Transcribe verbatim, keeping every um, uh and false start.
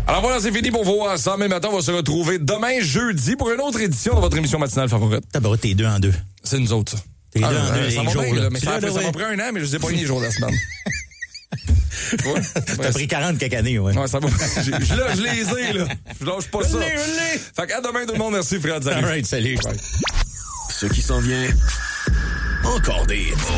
Alors voilà, c'est fini pour vous ensemble. Mais maintenant, on va se retrouver demain, jeudi, pour une autre édition de votre émission matinale favorite. T'as bah, t'es deux en deux. C'est nous autres, ça. T'es ah, deux en euh, deux ça les va jours, bien, là. là, mais ça, Là, a, là, ça m'a ouais. pris un an, mais je sais pas les jours de la semaine. Ouais. T'as Ouais, pris quarante quelques années, ouais. Ouais, ça va. Je, je, là, je les ai, là. Je lâche pas ça. Je l'ai, je l'ai. Fait qu'à demain, tout le monde. Merci, Fred. Salut. All right, salut. Bye. Ce qui s'en vient, encore des